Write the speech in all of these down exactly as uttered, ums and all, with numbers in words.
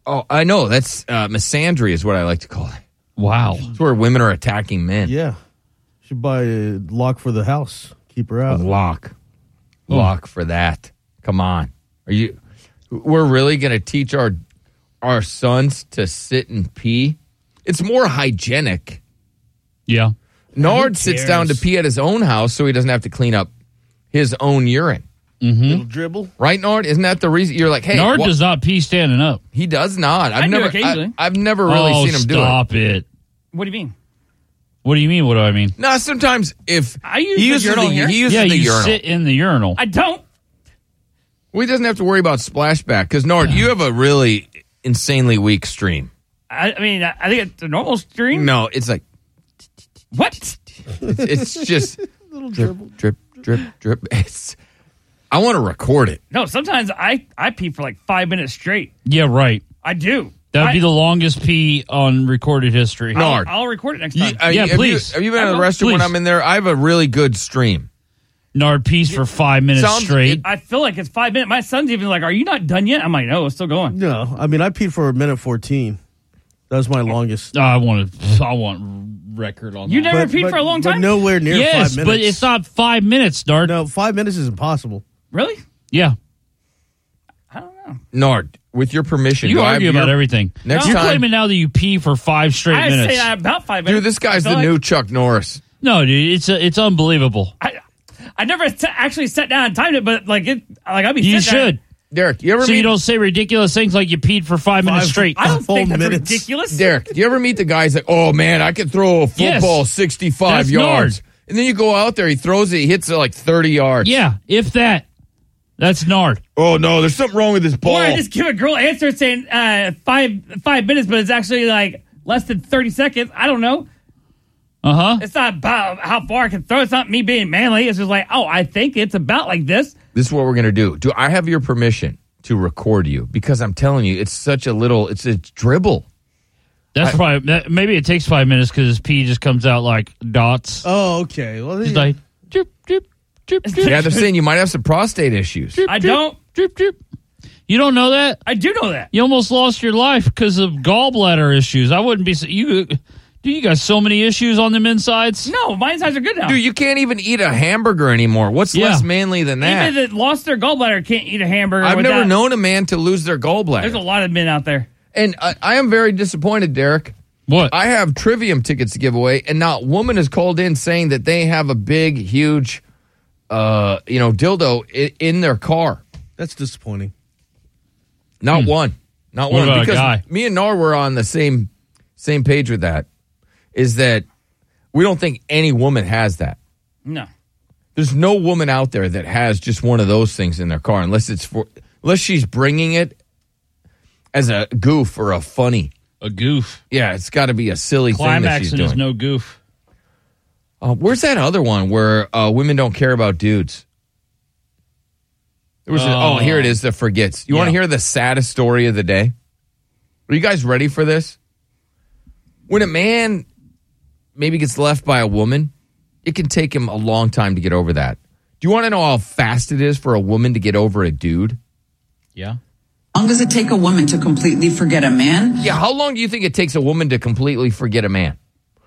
Oh, I know. That's uh, misandry is what I like to call it. Wow. It's where women are attacking men. Yeah. Should buy a lock for the house. Keep her out. A lock. Lock oh. for that. Come on. Are you? We're really going to teach our our sons to sit and pee? It's more hygienic. Yeah. Nard sits down to pee at his own house so he doesn't have to clean up his own urine. Mm-hmm. Little dribble. Right, Nard? Isn't that the reason? You're like, hey. Nard does not pee standing up. He does not. I've I never do occasionally. I, I've never really oh, seen him do it. Stop it. What do you mean? What do you mean? What do I mean? No, sometimes if I use he the uses urinal the, here. he uses Yeah, the you urinal. sit in the urinal. I don't. Well, he doesn't have to worry about splashback because, Nard, you have a really insanely weak stream. I, I mean, I, I think it's a normal stream. No, it's like What? it's, it's just Little drip, dribble. drip, drip, drip. It's. I want to record it. No, sometimes I, I pee for like five minutes straight. Yeah, right. I do. That would I, be the longest pee on recorded history. No. I'll, Nard. I'll record it next You, time. uh, Yeah, have please. You, have you been I in the will. restroom when Please. I'm in there? I have a really good stream. Nard pees for five minutes Sounds- straight. I feel like it's five minutes. My son's even like, "Are you not done yet?" I'm like, "No, it's still going." No, I mean, I peed for a minute fourteen. That was my longest. Oh, I want to. I want record on You that. never peed for a long But time? nowhere near Yes, five minutes. but it's not five minutes, Nard. No, five minutes is impossible. Really? Yeah, I don't know. Nard, with your permission, you do I have argue about your- everything. Next You're time- claiming now that you pee for five straight I minutes. say that about five minutes. Dude, this guy's I the feel new like- Chuck Norris. No, dude, it's a, it's unbelievable. I, I never t- actually sat down and timed it, but like it, like I'd be. You sitting there- should, Derek, you ever so meet you don't say ridiculous things like you peed for five, minutes Five- straight. I don't Full think that's minutes. ridiculous. Derek, do you ever meet the guys like, oh man, I could throw a football Yes. sixty-five That's yards, Nard. and then you go out there, he throws it, he hits it like thirty yards. Yeah, if that. That's Nard. Oh no, there's something wrong with this ball. Or I just give a girl answer saying uh, five five minutes, but it's actually like less than thirty seconds. I don't know. Uh huh. It's not about how far I can throw. It's not me being manly. It's just like, oh, I think it's about like this. This is what we're gonna do. Do I have your permission to record you? Because I'm telling you, it's such a little, it's a dribble. That's I- probably that, maybe it takes five minutes because his pee just comes out like dots. Oh, okay. Well, It's yeah. like drip, drip, drip, drip. Yeah, they're saying you might have some prostate issues. drip, I drip, don't. Drip, drip. You don't know that? I do know that. You almost lost your life because of gallbladder issues. I wouldn't be so- you. Do you got so many issues on them insides? No, my insides are good now. Dude, you can't even eat a hamburger anymore. What's Yeah. less manly than that? Even that lost their gallbladder can't eat a hamburger. I've without, never known a man to lose their gallbladder. There's a lot of men out there. And I, I am very disappointed, Derek. What? I have Trivium tickets to give away, and not woman has called in saying that they have a big, huge, uh, you know, dildo in, in their car. That's disappointing. Not one. Not Hmm. What one. about a because guy? me and Nar were on the same same page with that. Is that we don't think any woman has that. No. There's no woman out there that has just one of those things in their car, unless it's for unless she's bringing it as a goof or a funny. A goof. Yeah, it's got to be a silly thing that she's Climaxing doing. is no goof. Uh, where's that other one where uh, women don't care about dudes? There was a, Uh, oh, here it is. The forgets. You want to yeah. hear the saddest story of the day? Are you guys ready for this? When a man maybe gets left by a woman, it can take him a long time to get over that. Do you want to know how fast it is for a woman to get over a dude? Yeah. How long does it take a woman to completely forget a man? Yeah, how long do you think it takes a woman to completely forget a man?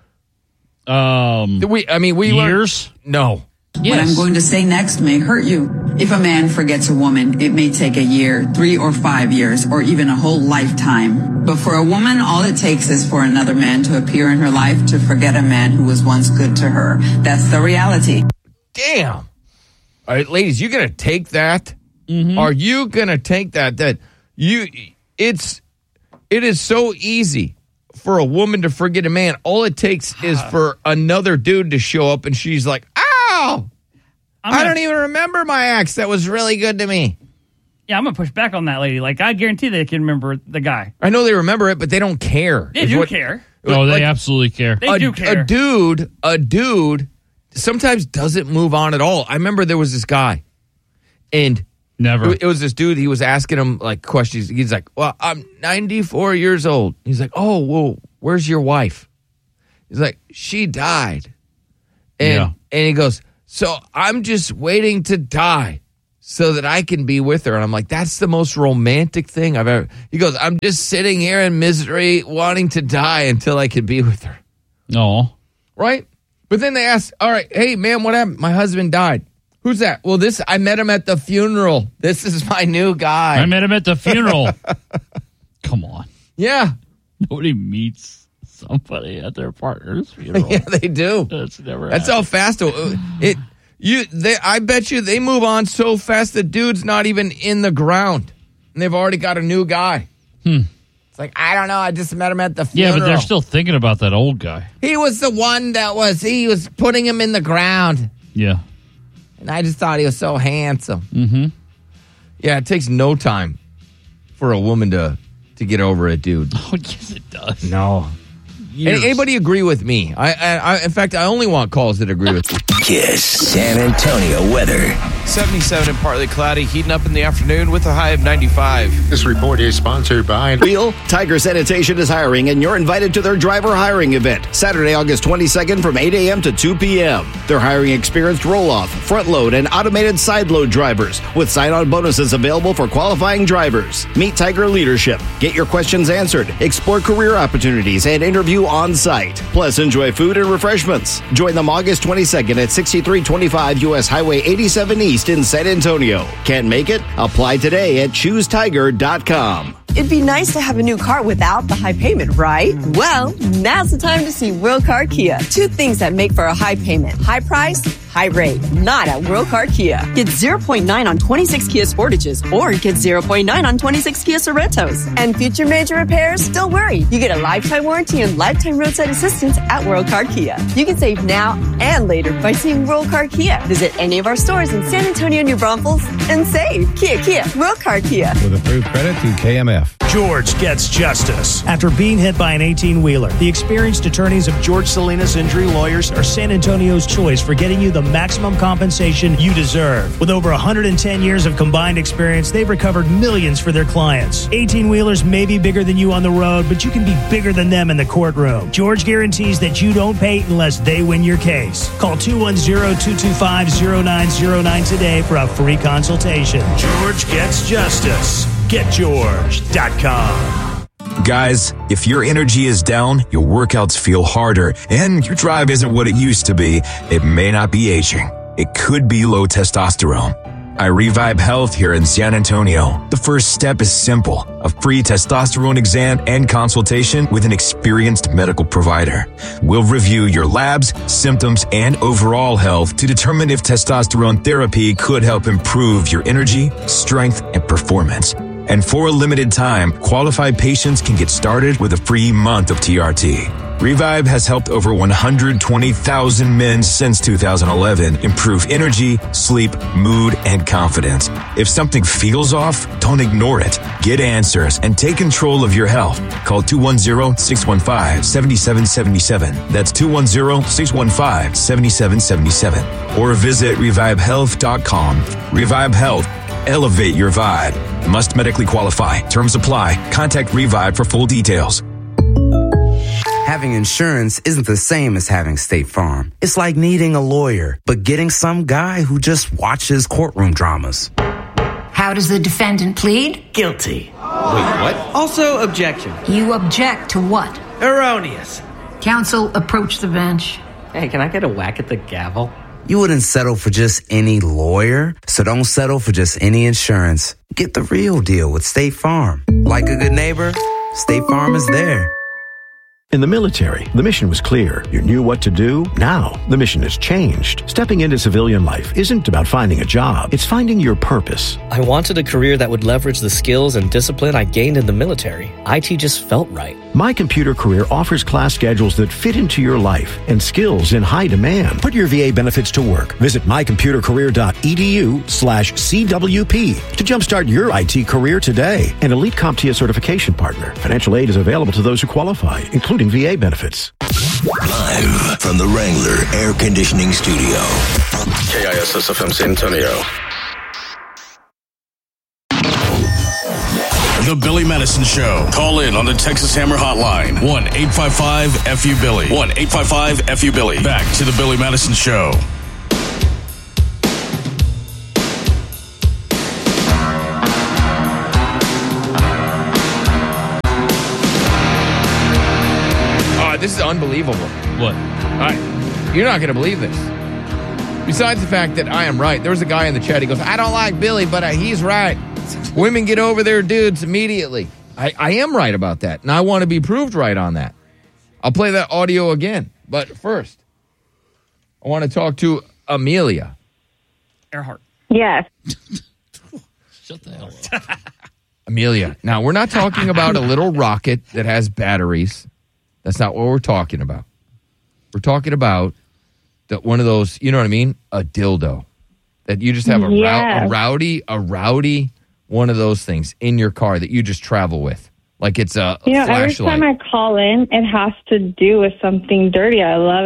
Um. We, I mean, we learned- years. no. What I'm going to say next may hurt you. If a man forgets a woman, it may take a year, three or five years, or even a whole lifetime. But for a woman, all it takes is for another man to appear in her life to forget a man who was once good to her. That's the reality. Damn. All right, ladies, you gonna take that? Mm-hmm. Are you gonna take that? That you, it's, it is so easy for a woman to forget a man. All it takes is for another dude to show up, and she's like, "Ow, I'm I gonna, don't even remember my ex. That was really good to me." Yeah, I'm gonna push back on that lady. Like, I guarantee they can remember the guy. I know they remember it, but they don't care. They is do what- care. Oh, they like, absolutely care. They a, do care. a dude, a dude, sometimes doesn't move on at all. I remember there was this guy, and. Never. It was this dude. He was asking him like questions. He's like, "Well, I'm ninety-four years old." He's like, "Oh, well, where's your wife?" He's like, "She died," and Yeah. and he goes, "So I'm just waiting to die." so that I can be with her. And I'm like, that's the most romantic thing I've ever. He goes, I'm just sitting here in misery, wanting to die until I can be with her. No. Right? But then they ask, all right, hey, man, what happened? My husband died. Who's that? Well, this, I met him at the funeral. This is my new guy. I met him at the funeral. Come on. Yeah. Nobody meets somebody at their partner's funeral. Yeah, they do. That's never That's happened. how fast it, it you they I bet you they move on so fast the dude's not even in the ground. And they've already got a new guy. Hmm. It's like, I don't know, I just met him at the Yeah, funeral. but they're still thinking about that old guy. He was the one that was he was putting him in the ground. Yeah. And I just thought he was so handsome. Mm-hmm. Yeah, it takes no time for a woman to to get over a dude. Oh, yes, it does. No. Years. Anybody agree with me? I, I, I, in fact, I only want calls that agree with me. Kiss San Antonio weather. seventy-seven and partly cloudy, heating up in the afternoon with a high of ninety-five. This report is sponsored by Wheel. Tiger Sanitation is hiring, and you're invited to their driver hiring event Saturday, August twenty-second from eight a.m. to two p.m. They're hiring experienced roll-off, front-load, and automated side-load drivers with sign-on bonuses available for qualifying drivers. Meet Tiger leadership, get your questions answered, explore career opportunities, and interview on-site. Plus, enjoy food and refreshments. Join them August twenty-second at sixty-three twenty-five U S Highway eighty-seven East in San Antonio. Can't make it? Apply today at choose tiger dot com. It'd be nice to have a new car without the high payment, right? Well, now's the time to see World Car Kia. Two things that make for a high payment. High price, high rate. Not at World Car Kia. Get zero point nine on twenty-six Kia Sportages or get zero point nine on twenty-six Kia Sorrentos. And future major repairs? Don't worry. You get a lifetime warranty and lifetime roadside assistance at World Car Kia. You can save now and later by seeing World Car Kia. Visit any of our stores in San Antonio, New Braunfels and save. Kia, Kia, World Car Kia. With approved credit through K M F. George gets justice. After being hit by an eighteen-wheeler, the experienced attorneys of George Salinas Injury Lawyers are San Antonio's choice for getting you the maximum compensation you deserve. With over one hundred ten years of combined experience, they've recovered millions for their clients. eighteen-wheelers may be bigger than you on the road, but you can be bigger than them in the courtroom. George guarantees that you don't pay unless they win your case. Call two one zero, two two five, zero nine zero nine today for a free consultation. George gets justice. get george dot com. Guys, if your energy is down, your workouts feel harder, and your drive isn't what it used to be, it may not be aging. It could be low testosterone. I Revive Health here in San Antonio. The first step is simple: a free testosterone exam and consultation with an experienced medical provider. We'll review your labs, symptoms, and overall health to determine if testosterone therapy could help improve your energy, strength, and performance. And for a limited time, qualified patients can get started with a free month of T R T. Revive has helped over one hundred twenty thousand men since two thousand eleven improve energy, sleep, mood, and confidence. If something feels off, don't ignore it. Get answers and take control of your health. Call two one zero, six one five, seven seven seven seven. That's two one zero, six one five, seven seven seven seven. Or visit revive health dot com. Revive Health. Elevate your vibe. Must medically qualify. Terms apply. Contact Revive for full details. Having insurance isn't the same as having State Farm. It's like needing a lawyer, but getting some guy who just watches courtroom dramas. How does the defendant plead? Guilty. Wait, what? Also objection. You object to what? Erroneous. Counsel, approach the bench. Hey, can I get a whack at the gavel? You wouldn't settle for just any lawyer, so don't settle for just any insurance. Get the real deal with State Farm. Like a good neighbor, State Farm is there. In the military, the mission was clear. You knew what to do. Now, the mission has changed. Stepping into civilian life isn't about finding a job. It's finding your purpose. I wanted a career that would leverage the skills and discipline I gained in the military. I T just felt right. My Computer Career offers class schedules that fit into your life and skills in high demand. Put your V A benefits to work. Visit my computer career dot e d u slash C W P to jumpstart your I T career today. An Elite CompTIA certification partner. Financial aid is available to those who qualify, including V A benefits. Live from the Wrangler Air Conditioning Studio. K I S S F M San Antonio. The Billy Madison Show. Call in on the Texas Hammer Hotline. one eight five five F U Billy. one eight five five F U Billy. Back to the Billy Madison Show. this is unbelievable. What? I, you're not going to believe this. Besides the fact that I am right, there was a guy in the chat. He goes, I don't like Billy, but uh, he's right. Women get over their dudes immediately. I, I am right about that, and I want to be proved right on that. I'll play that audio again. But first, I want to talk to Amelia. Earhart. Yes. Shut the hell up. Amelia. Now, we're not talking about a little rocket that has batteries. That's not what we're talking about. We're talking about the, one of those, you know what I mean? A dildo. That you just have a, rou- Yes. a rowdy, a rowdy one of those things in your car that you just travel with. Like it's a, a You know, every flashlight. time I call in, it has to do with something dirty. I love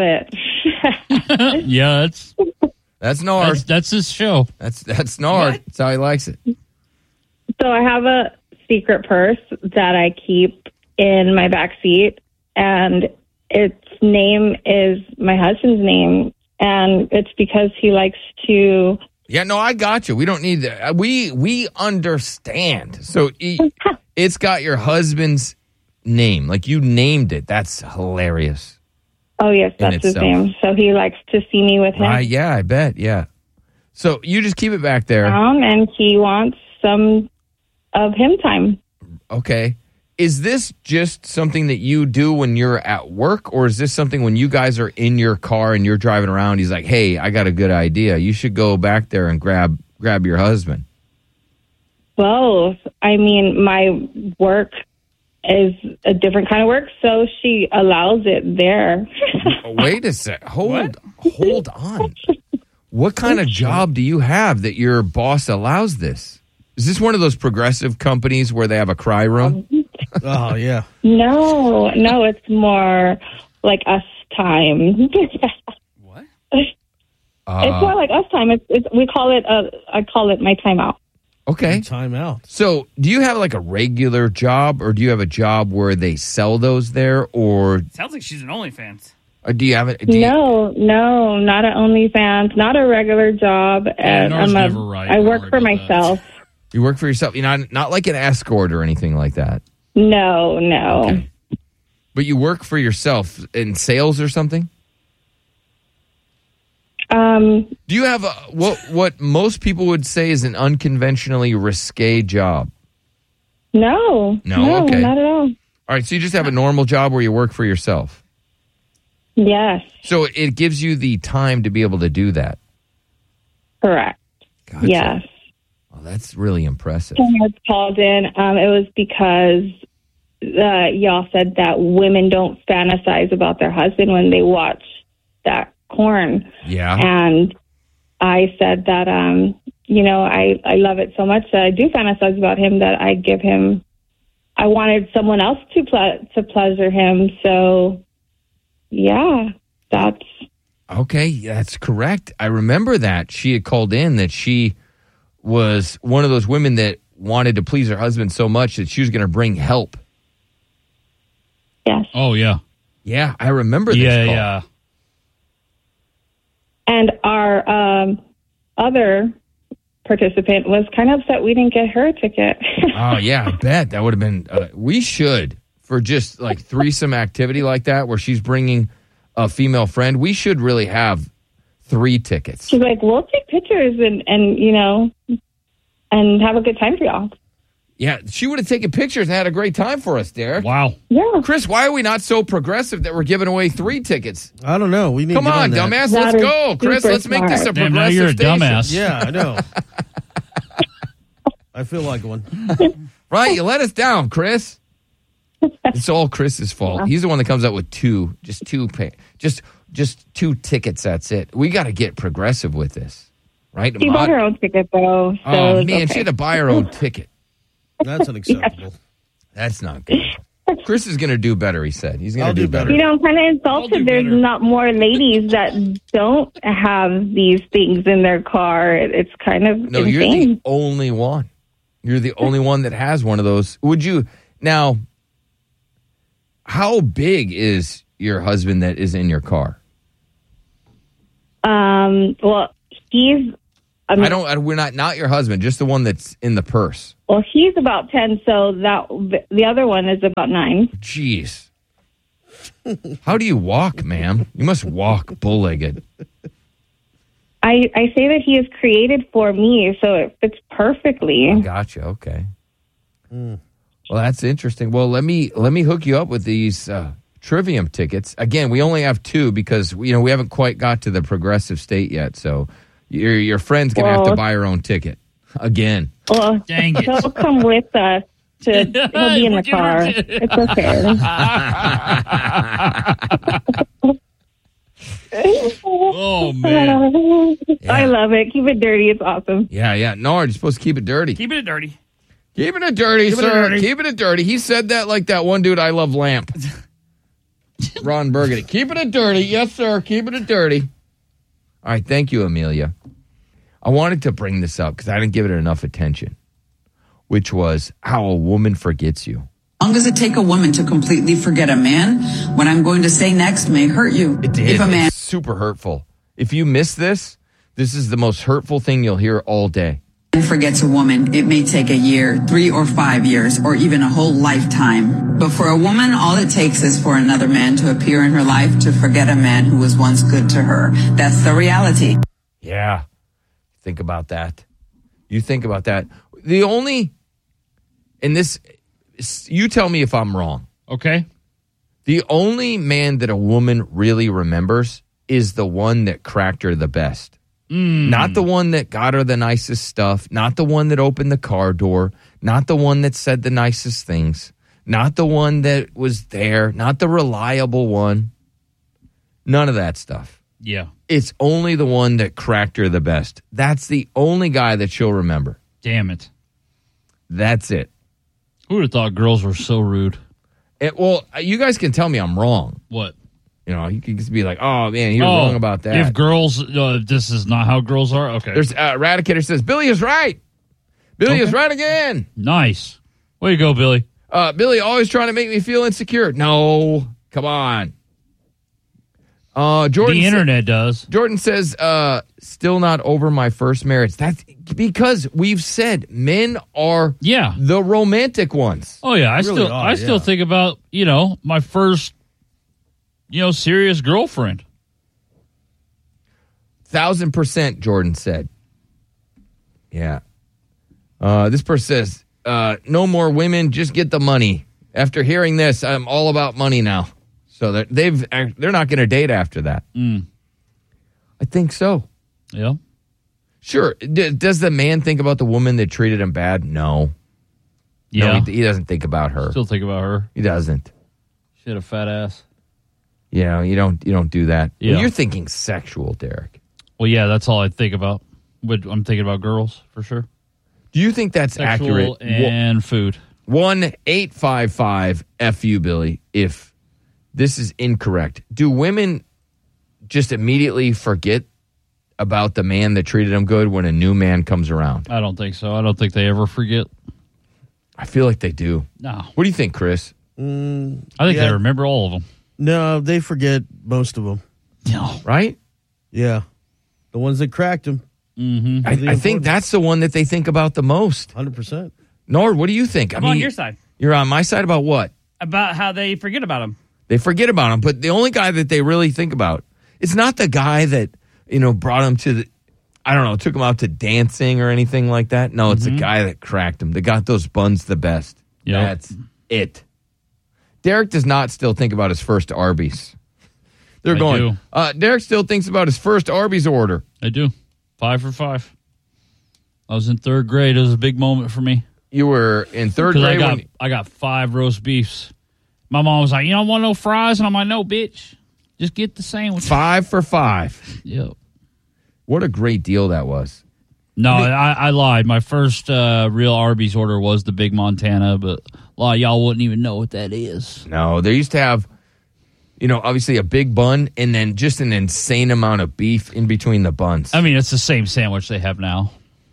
it. Yeah, that's that's Nard. That's, that's his show. That's that's Nard. That's how he likes it. So I have a secret purse that I keep in my back seat, and its name is my husband's name, and it's because he likes to. Yeah, no, I got you. We don't need that. We we understand. So e- it's got your husband's name. Like you named it. That's hilarious. Oh yes, In that's his itself. name. So he likes to see me with him, Right, yeah, I bet. Yeah. So you just keep it back there. um, and he wants some of him time. Okay. Is this just something that you do when you're at work, or is this something when you guys are in your car and you're driving around? He's like, "Hey, I got a good idea. You should go back there and grab grab your husband." Both. I mean, my work is a different kind of work, so she allows it there. Wait a sec. Hold hold on. What kind of job do you have that your boss allows this? Is this one of those progressive companies where they have a cry room? Oh, yeah. No, no, it's more like us time. What? It's more like us time. It's, it's we call it. Uh, I call it my timeout. Okay. Time out. So, do you have like a regular job, or do you have a job where they sell those there, or, Sounds like she's an OnlyFans. or do you have it? Do you, No, no, not an OnlyFans, not a regular job. And Nor's I'm a, never right. I Don't work worry for about that. myself. You work for yourself. You're not not like an escort or anything like that, No, no. but you work for yourself in sales or something. Um, Do you have a, what what most people would say is an unconventionally risque job? no, No? Okay. not at all. All right, so you just have a normal job where you work for yourself. Yes, So it gives you the time to be able to do that. correct. Gotcha. Yes. Oh, that's really impressive. When I called in, um, it was because uh, y'all said that women don't fantasize about their husband when they watch that porn. Yeah. And I said that, um, you know, I, I love it so much that I do fantasize about him that I give him, I wanted someone else to ple- to pleasure him. So, yeah, that's. Okay, that's correct. I remember that. She had called in that she was one of those women that wanted to please her husband so much that she was going to bring help. Yes. Oh, yeah. Yeah, I remember this Yeah, call. yeah. And our um, other participant was kind of upset we didn't get her a ticket. Oh, yeah, I bet. That would have been, uh, we should, for just like threesome activity like that where she's bringing a female friend, we should really have three tickets. She's like, we'll take pictures and, and, you know, and have a good time for y'all. Yeah, she would have taken pictures and had a great time for us, Derek. Wow. Yeah. Chris, why are we not so progressive that we're giving away three tickets? I don't know. We need Come to get on, that. dumbass. That Let's is go. Chris, super let's make this a smart. Damn, progressive now you're a station. dumbass. Yeah, I know. I feel like one. Right, you let us down, Chris. It's all Chris's fault. He's the one that comes up with two, just two, pay, just just two tickets. That's it. We got to get progressive with this, right? She bought her own ticket, though. So oh it's man, okay. she had to buy her own ticket. That's unacceptable. That's not good. Chris is going to do better. He said he's going I'll to do do better. better. You know, I'm kind of insulted. There's better. not more ladies that don't have these things in their car. It- It's kind of No, insane. you're the only one. You're the only one that has one of those. Would you now? How big is your husband that is in your car? Um, well, he's. I, mean, I don't. I, we're not not your husband. Just the one that's in the purse. Well, he's about ten, so that the other one is about nine. Jeez. How do you walk, ma'am? You must walk bull-legged. I, I say that he is created for me, so it fits perfectly. Gotcha. Okay. Mm. Well, that's interesting. Well, let me let me hook you up with these uh, Trivium tickets. Again, we only have two because you know we haven't quite got to the progressive state yet. So your your friend's gonna Well, have to buy her own ticket again. Well, Dang it. he'll come with us. To, he'll be in the car. It's okay. Oh, man. I love it. Keep it dirty. It's awesome. Yeah, yeah. No, you're supposed to keep it dirty. Keeping it dirty. Keeping it dirty, Keeping it sir. dirty. Keeping it dirty. He said that like that one dude I love Lamp. Ron Burgundy. Keeping it dirty. Yes, sir. Keeping it dirty. All right. Thank you, Amelia. I wanted to bring this up because I didn't give it enough attention, which was how a woman forgets you. How long does it take a woman to completely forget a man? What I'm going to say next may hurt you. It did. If a man It's super hurtful. If you miss this, this is the most hurtful thing you'll hear all day. forgets a woman, it may take a year, three or five years, or even a whole lifetime. But for a woman, all it takes is for another man to appear in her life to forget a man who was once good to her. That's the reality. Yeah. Think about that. You think about that. The only, and this, you tell me if I'm wrong. Okay. The only man that a woman really remembers is the one that cracked her the best. Mm. Not the one that got her the nicest stuff. Not the one that opened the car door. Not the one that said the nicest things. Not the one that was there. Not the reliable one. None of that stuff. Yeah. It's only the one that cracked her the best. That's the only guy that she'll remember. Damn it. That's it. Who would have thought girls were so rude? It, well, you guys can tell me I'm wrong. What? You know, you can just be like, oh, man, you're Oh, wrong about that. If girls, uh, this is not how girls are? Okay. There's uh, Eradicator says, Billy is right. Billy Okay. is right again. Nice. Way to go, Billy. Uh, Billy always trying to make me feel insecure. No, come on. Uh, Jordan The sa- internet does. Jordan says, uh, still not over my first marriage. That's because we've said men are yeah. the romantic ones. Oh yeah, I Really still are, I still yeah. think about, you know, my first you know, serious girlfriend. Thousand percent, Jordan said. Yeah. Uh, this person says, uh, no more women, just get the money. After hearing this, I'm all about money now. So they're, they've they're not going to date after that. Mm. I think so. Yeah. Sure. D- does the man think about the woman that treated him bad? No. Yeah. No, he, he doesn't think about her. Still think about her. He doesn't. She had a fat ass. You know, you don't you don't do that. Yeah. Well, you're thinking sexual, Derek. Well, yeah, that's all I think about. But I'm thinking about girls for sure. Do you think that's Sexual accurate? and food. one eight five five F U, Billy, if this is incorrect. Do women just immediately forget about the man that treated them good when a new man comes around? I don't think so. I don't think they ever forget. I feel like they do. No. What do you think, Chris? Mm, I think yeah. they remember all of them. No, they forget most of them. No. Right? Yeah. The ones that cracked them. Mm-hmm. I, I think that's the one that they think about the most. one hundred percent. Nord, what do you think? I I'm mean, on your side. You're on my side about what? About how they forget about him. They forget about him, but the only guy that they really think about, it's not the guy that, you know, brought him to the, I don't know, took him out to dancing or anything like that. No, it's Mm-hmm. the guy that cracked him. That got those buns the best. Yep. That's it. Derek does not still think about his first Arby's. They're I going, do. Uh, Derek still thinks about his first Arby's order. I do. Five for five. I was in third grade. It was a big moment for me. You were in third 'Cause grade I got, when, I got five roast beefs. My mom was like, you don't want no fries? And I'm like, no, bitch. Just get the sandwich. five for five. Yep. What a great deal that was. No, I, I lied. My first uh, real Arby's order was the Big Montana, but a lot of y'all wouldn't even know what that is. No, they used to have, you know, obviously a big bun and then just an insane amount of beef in between the buns. I mean, it's the same sandwich they have now.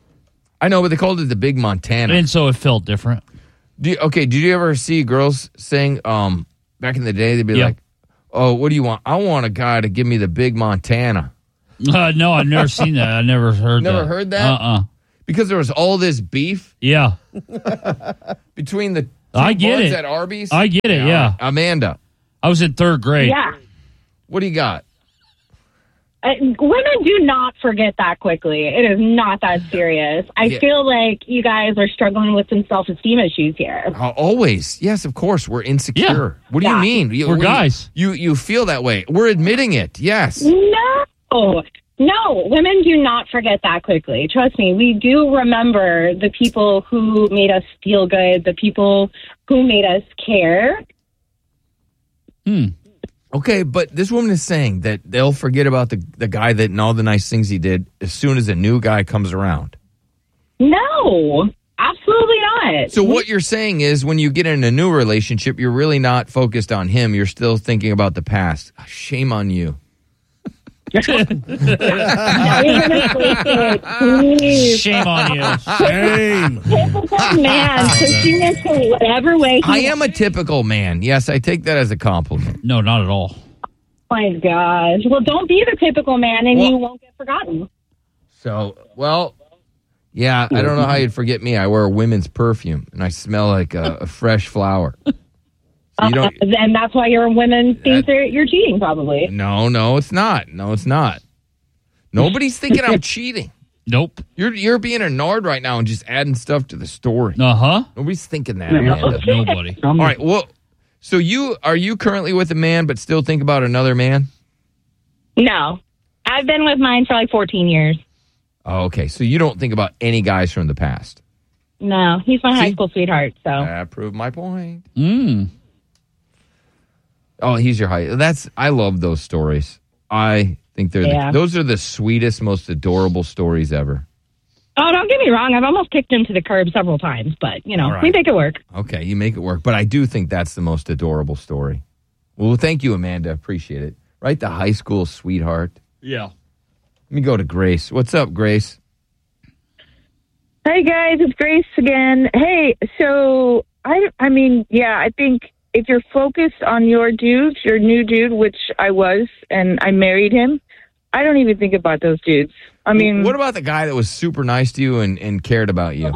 I know, but they called it the Big Montana. And so it felt different. Do you, okay, did you ever see girls saying, um, back in the day, they'd be Yeah. like, oh, what do you want? I want a guy to give me the Big Montana. Uh, no, I've never seen that. I never heard Never that. heard that? Uh-uh. Because there was all this beef Yeah. between the two I get buns it. at Arby's. I get it, yeah. Amanda. I was in third grade. Yeah. What do you got? Uh, women do not forget that quickly. It is not that serious. I Yeah. feel like you guys are struggling with some self-esteem issues here. Uh, always. Yes, of course. We're insecure. Yeah. What do Yeah. you mean? You, We're we- guys. You you feel that way. We're admitting it. Yes. No. No, women do not forget that quickly. Trust me, we do remember the people who made us feel good, the people who made us care. Hmm. Okay, but this woman is saying that they'll forget about the, the guy that and all the nice things he did as soon as a new guy comes around. No, absolutely not. So what you're saying is when you get in a new relationship, you're really not focused on him. You're still thinking about the past. Shame on you. Shame on you. Shame. Typical man pushing us to whatever way. I am a typical man. Yes, I take that as a compliment. No, not at all. Oh my gosh. Well, don't be the typical man and Well- you won't get forgotten. So, well, yeah, I don't know how you'd forget me. I wear a women's perfume and I smell like a, a fresh flower. So you don't. Uh, and that's why your women think they're, you're cheating, probably. No, no, it's not. No, it's not. Nobody's thinking I'm cheating. Nope. You're you're being a nard right now and just adding stuff to the story. Uh huh. Nobody's thinking that. Amanda. Nobody. All right. Well, so you are you currently with a man, but still think about another man? No. I've been with mine for like fourteen years. Oh, okay. So you don't think about any guys from the past. No, he's my high school sweetheart, so. That proved my point. Mm. Oh, he's your height. That's I love those stories. I think they're Yeah. the, those are the sweetest, most adorable stories ever. Oh, don't get me wrong. I've almost kicked him to the curb several times, but, you know, All right. we make it work. Okay, you make it work, but I do think that's the most adorable story. Well, thank you, Amanda. Appreciate it. Right, the high school sweetheart. Yeah. Let me go to Grace. What's up, Grace? Hey guys, it's Grace again. Hey, so I, I mean, yeah, I think if you're focused on your dude, your new dude, which I was, and I married him, I don't even think about those dudes. I mean, What about the guy that was super nice to you and, and cared about you?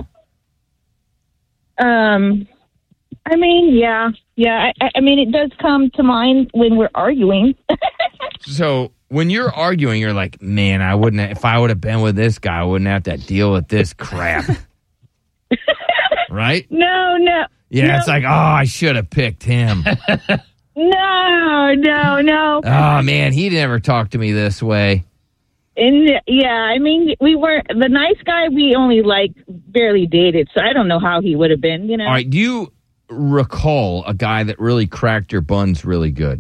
um, I mean, yeah, yeah. I, I mean, it does come to mind when we're arguing. So when you're arguing, you're like, man, I wouldn't have, if I would have been with this guy, I wouldn't have to deal with this crap. Right? No, no. Yeah, no, it's like, oh, I should have picked him. no, no, no. Oh, man, he never talked to me this way. And yeah, I mean, we weren't the nice guy. We only like barely dated, so I don't know how he would have been. You know. All right, do you recall a guy that really cracked your buns really good?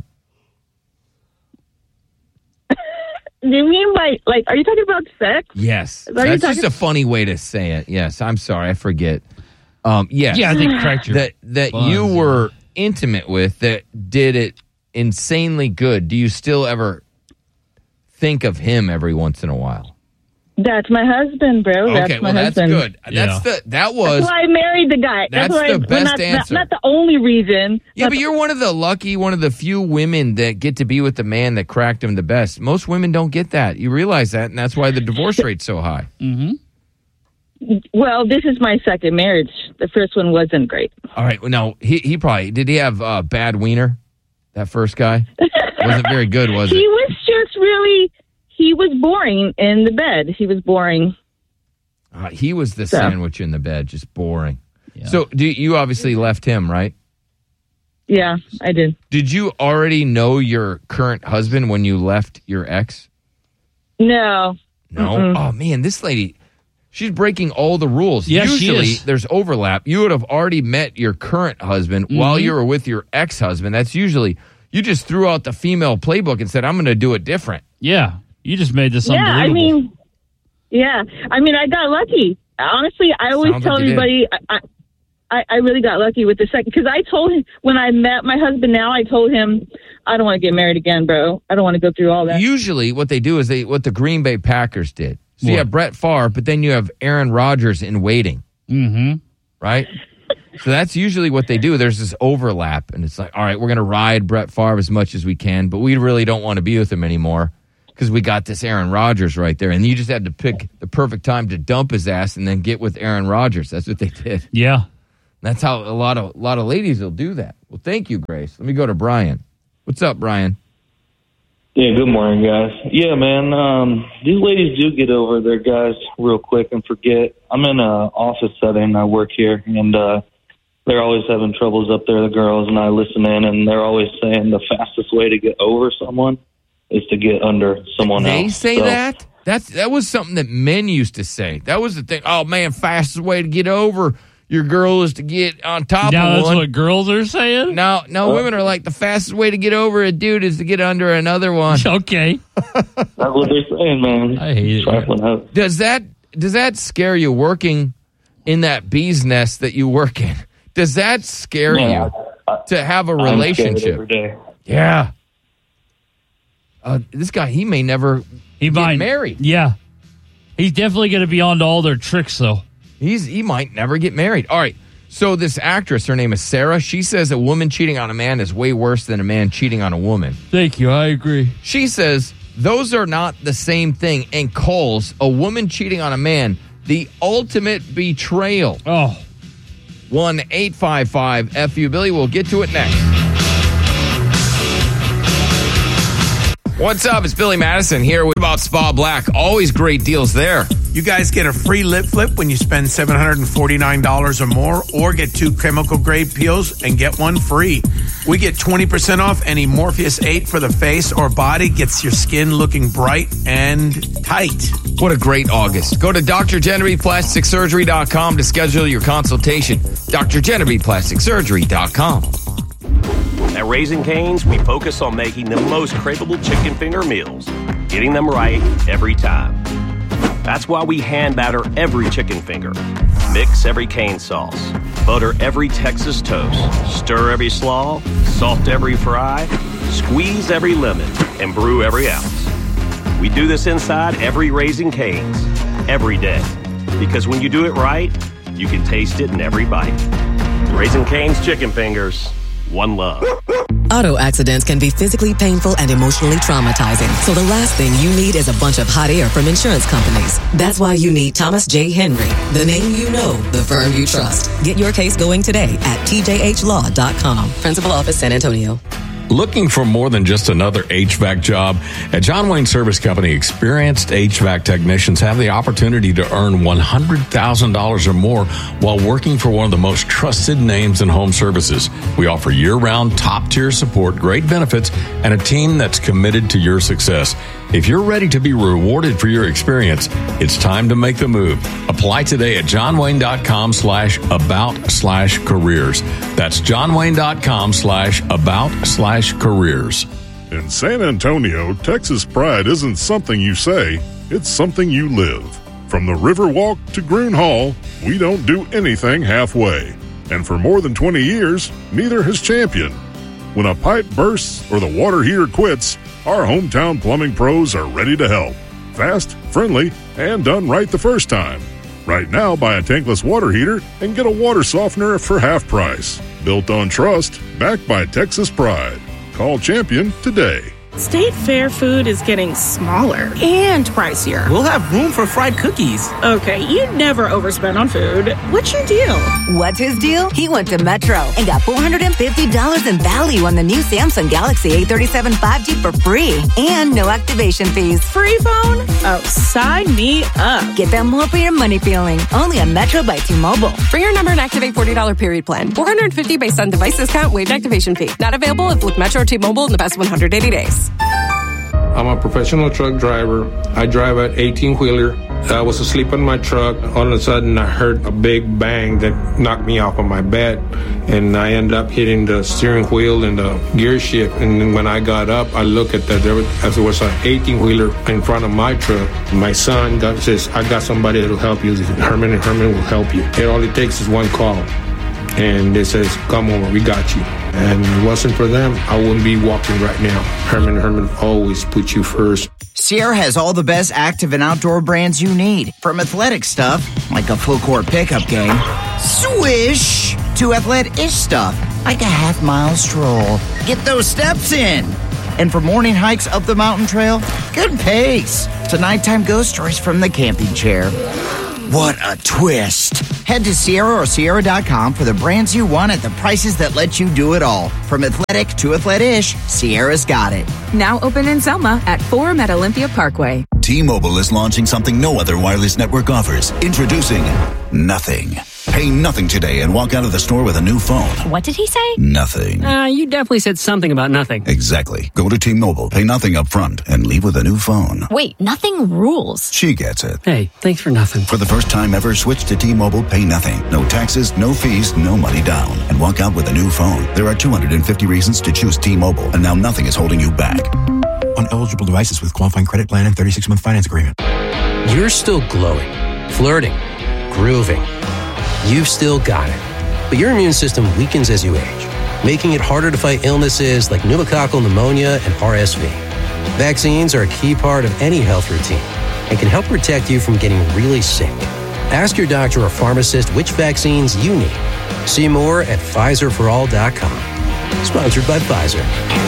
Do you mean by like? Are you talking about sex? Yes. Is that That's you just talking- a funny way to say it. Yes, I'm sorry, I forget. Um, yes. Yeah, I think cracked your that that buns, you yeah. were intimate with that did it insanely good. Do you still ever think of him every once in a while? That's my husband, bro. That's Okay, my well that's husband. good. That's the that was That's why I married the guy. That's why the I, best well, not, answer. Not, not the only reason. Yeah, but you're one of the lucky, one of the few women that get to be with the man that cracked him the best. Most women don't get that. You realize that, and that's why the divorce rate's so high. Mm-hmm. Well, this is my second marriage. The first one wasn't great. All right. Well, no, he he probably did. He have uh, bad wiener. That first guy wasn't very good, was he it? was just really. He was boring in the bed. He was boring. Uh, he was the So. sandwich in the bed, just boring. So, do you obviously left him, right? Yeah, I did. Did you already know your current husband when you left your ex? No. No. Mm-mm. Oh man, this lady, she's breaking all the rules. Yes, she Usually, is. there's overlap. You would have already met your current husband while Mhm. you were with your ex-husband. That's usually you just threw out the female playbook and said, "I'm going to do it different." Yeah, you just made this Yeah, unbelievable. I mean, yeah, I mean, I got lucky. Honestly, I always Sounds tell like you did. everybody, I, I, I really got lucky with the second because I told him when I met my husband. Now I told him I don't want to get married again, bro. I don't want to go through all that. Usually, what they do is they what the Green Bay Packers did. So you What? have Brett Favre, but then you have Aaron Rodgers in waiting, Mm-hmm. right? So that's usually what they do. There's this overlap, and it's like, all right, we're going to ride Brett Favre as much as we can, but we really don't want to be with him anymore because we got this Aaron Rodgers right there. And you just had to pick the perfect time to dump his ass and then get with Aaron Rodgers. That's what they did. Yeah. That's how a lot of a lot of ladies will do that. Well, thank you, Grace. Let me go to Brian. What's up, Brian? Yeah, good morning, guys. Yeah, man, um, these ladies do get over their guys real quick and forget. I'm in an office setting. I work here, and uh, they're always having troubles up there, the girls, and I listen in, and they're always saying the fastest way to get over someone is to get under someone they else. They say so, that? That's, that was something that men used to say. That was the thing. Oh, man, fastest way to get over your girl is to get on top now of that's one. what girls are saying? No, no, Uh, women are like, the fastest way to get over a dude is to get under another one. Okay. That's what they're saying, man. I hate Trifling it. out. Does that does that scare you working in that bee's nest that you work in? Does that scare Yeah, you I- I- to have a I'm scared relationship? every day. Yeah. Uh, this guy, he may never He get might married. Yeah. He's definitely going to be on to all their tricks, though. He's he might never get married. All right. So this actress, her name is Sarah. She says a woman cheating on a man is way worse than a man cheating on a woman. Thank you. I agree. She says those are not the same thing and calls a woman cheating on a man the ultimate betrayal. Oh. one eight five five F U Billy. We'll get to it next. What's up? It's Billy Madison here with About Spa Black. Always great deals there. You guys get a free lip flip when you spend seven hundred forty-nine dollars or more, or get two chemical grade peels and get one free. We get twenty percent off any Morpheus eight for the face or body. Gets your skin looking bright and tight. What a great August. Go to D R Genevieve Plastic Surgery dot com to schedule your consultation. D R Genevieve Plastic Surgery dot com. At Raising Cane's, we focus on making the most craveable chicken finger meals, getting them right every time. That's why we hand batter every chicken finger, mix every cane sauce, butter every Texas toast, stir every slaw, salt every fry, squeeze every lemon, and brew every ounce. We do this inside every Raising Cane's, every day. Because when you do it right, you can taste it in every bite. Raising Cane's chicken fingers. One love. Auto accidents can be physically painful and emotionally traumatizing. So the last thing you need is a bunch of hot air from insurance companies. That's why you need Thomas J. Henry, the name you know, the firm you trust. Get your case going today at T J H law dot com. Principal Office, San Antonio. Looking for more than just another H V A C job? At John Wayne Service Company, experienced H V A C technicians have the opportunity to earn one hundred thousand dollars or more while working for one of the most trusted names in home services. We offer year-round, top-tier support, great benefits, and a team that's committed to your success. If you're ready to be rewarded for your experience, it's time to make the move. Apply today at johnwayne.com slash about slash careers. That's johnwayne.com slash about slash careers. In San Antonio, Texas pride isn't something you say, it's something you live. From the Riverwalk to Groon Hall, we don't do anything halfway. And for more than twenty years, neither has Champion. When a pipe bursts or the water heater quits, our hometown plumbing pros are ready to help. Fast, friendly, and done right the first time. Right now, buy a tankless water heater and get a water softener for half price. Built on trust, backed by Texas pride. Call Champion today. State Fair food is getting smaller and pricier. We'll have room for fried cookies. Okay, you never overspend on food. What's your deal? What's his deal? He went to Metro and got four hundred fifty dollars in value on the new Samsung Galaxy A thirty-seven five G for free and no activation fees. Free phone? Oh, sign me up. Get that more for your money feeling. Only on Metro by T-Mobile. Bring your number and activate forty dollars period plan. four hundred fifty dollars based on device discount, waived activation fee. Not available if with Metro or T-Mobile in the past one hundred eighty days. I'm a professional truck driver. I drive an eighteen-wheeler. I was asleep in my truck. All of a sudden, I heard a big bang that knocked me off of my bed, and I ended up hitting the steering wheel and the gear shift. And then when I got up, I looked at that. There was, as there was an eighteen-wheeler in front of my truck. My son got, says, I got somebody that will help you. Herman and Herman will help you. And all it takes is one call. And it says, come over, we got you. And if it wasn't for them, I wouldn't be walking right now. Herman and Herman always put you first. Sierra has all the best active and outdoor brands you need. From athletic stuff, like a full court pickup game, swish, to athletic-ish stuff, like a half mile stroll. Get those steps in. And for morning hikes up the mountain trail, good pace. To nighttime ghost stories from the camping chair. What a twist. Head to Sierra or Sierra dot com for the brands you want at the prices that let you do it all. From athletic to athlete-ish, Sierra's got it. Now open in Selma at Forum at Olympia Parkway. T-Mobile is launching something no other wireless network offers. Introducing Nothing. Pay nothing today and walk out of the store with a new phone. What did he say? Nothing. Uh, you definitely said something about nothing. Exactly. Go to T-Mobile, pay nothing up front, and leave with a new phone. Wait, nothing rules. She gets it. Hey, thanks for nothing. For the first time ever, switch to T-Mobile, pay nothing. No taxes, no fees, no money down. And walk out with a new phone. There are two hundred fifty reasons to choose T-Mobile, and now nothing is holding you back. On eligible devices with qualifying credit plan and thirty-six month finance agreement. You're still glowing, flirting, grooving. You've still got it. But your immune system weakens as you age, making it harder to fight illnesses like pneumococcal pneumonia and R S V. Vaccines are a key part of any health routine and can help protect you from getting really sick. Ask your doctor or pharmacist which vaccines you need. See more at Pfizer for all dot com. Sponsored by Pfizer.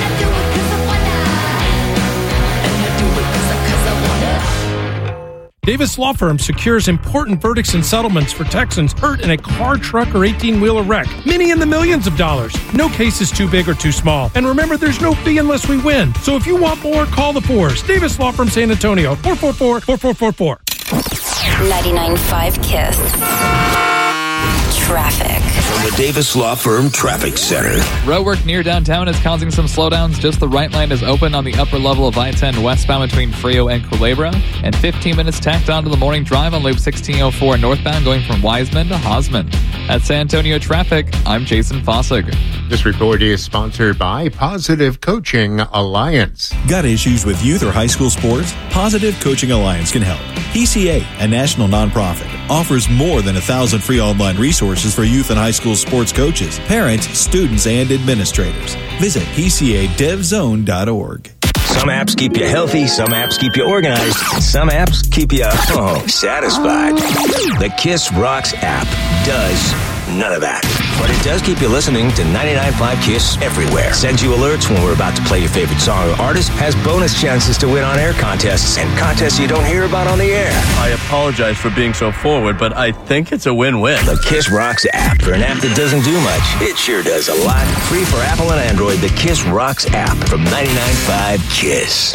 Davis Law Firm secures important verdicts and settlements for Texans hurt in a car, truck, or eighteen-wheeler wreck. Many in the millions of dollars. No case is too big or too small. And remember, there's no fee unless we win. So if you want more, call the Fours. Davis Law Firm San Antonio, four four four, four four four four. ninety-nine point five KISS. Traffic. From the Davis Law Firm Traffic Center. Road work near downtown is causing some slowdowns. Just the right lane is open on the upper level of I ten westbound between Frio and Culebra. And fifteen minutes tacked onto the morning drive on Loop sixteen oh four northbound going from Wiseman to Hosman. At San Antonio Traffic, I'm Jason Fossig. This report is sponsored by Positive Coaching Alliance. Got issues with youth or high school sports? Positive Coaching Alliance can help. P C A, a national nonprofit, offers more than a thousand free online resources for youth and high school sports coaches, parents, students, and administrators. Visit P C A dev zone dot org. Some apps keep you healthy, some apps keep you organized, some apps keep you, oh, satisfied. The KISS Rocks app does none of that. But it does keep you listening to ninety-nine point five KISS everywhere. Sends you alerts when we're about to play your favorite song or artist, has bonus chances to win on air contests, and contests you don't hear about on the air. I apologize for being so forward, but I think it's a win-win. The KISS Rocks app. For an app that doesn't do much, it sure does a lot. Free for Apple and Android, the KISS Rocks app from ninety-nine point five KISS.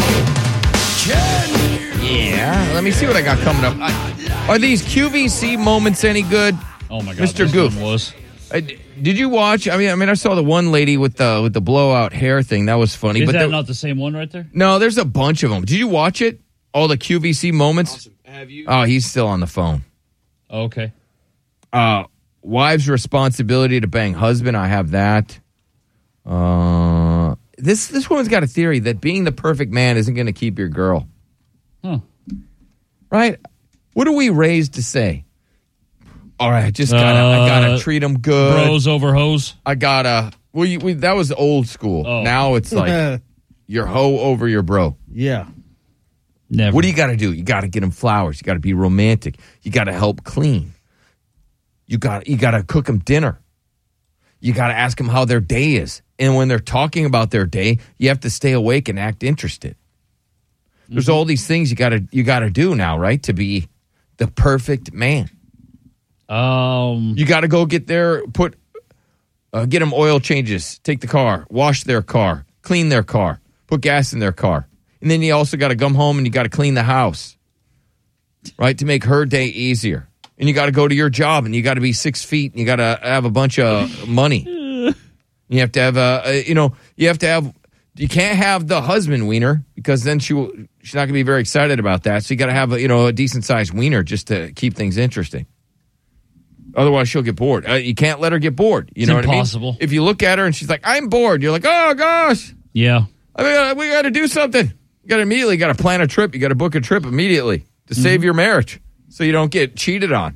Yeah, let me see what I got coming up. I, are these Q V C moments any good? Oh my God, Mister this Goof one was. Uh, did you watch? I mean, I mean, I saw the one lady with the with the blowout hair thing. That was funny. Is but that there, not the same one right there? no, there's a bunch of them. Did you watch it? All the Q V C moments. Awesome. Have you? Oh, he's still on the phone. Okay. Uh, wife's responsibility to bang husband. I have that. Uh, this this woman's got a theory that being the perfect man isn't going to keep your girl. Huh. Right? What are we raised to say? All right, I just gotta, uh, I gotta treat them good. Bros over hoes. I gotta. Well, you, we, that was old school. Oh. Now it's like your hoe over your bro. Yeah. Never. What do you got to do? You got to get them flowers. You got to be romantic. You got to help clean. You got you got to cook them dinner. You got to ask them how their day is. And when they're talking about their day, you have to stay awake and act interested. Mm-hmm. There's all these things you got to you got to do now, right, to be the perfect man. Um, you got to go get their put, uh, get them oil changes, take the car, wash their car, clean their car, put gas in their car, and then you also got to come home and you got to clean the house, right, to make her day easier. And you got to go to your job and you got to be six feet and you got to have a bunch of money. You have to have a, you know, you have to have. You can't have the husband wiener because then she will, she's not going to be very excited about that. So you got to have a, you know, a decent sized wiener just to keep things interesting. Otherwise, she'll get bored. Uh, you can't let her get bored. You it's know impossible. what I mean? If you look at her and she's like, "I'm bored," you're like, "Oh gosh, yeah, I mean, uh, we got to do something." You got to immediately got to plan a trip. You got to book a trip immediately to mm-hmm. save your marriage so you don't get cheated on.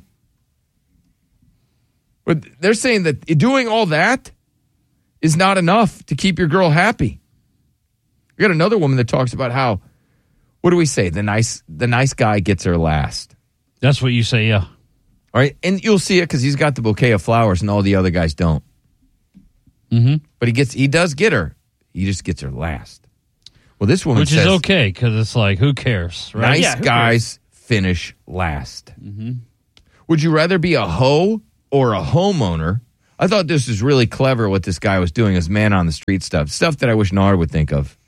But they're saying that doing all that is not enough to keep your girl happy. We got another woman that talks about how, what do we say? The nice, the nice guy gets her last. That's what you say, yeah. All right, and you'll see it because he's got the bouquet of flowers and all the other guys don't. Mm-hmm. But he gets, he does get her. He just gets her last. Well, this woman Which says, is okay because it's like, who cares, right? Nice yeah, guys cares? Finish last. Mm-hmm. Would you rather be a hoe or a homeowner? I thought this was really clever what this guy was doing as man on the street stuff. Stuff that I wish Nard would think of.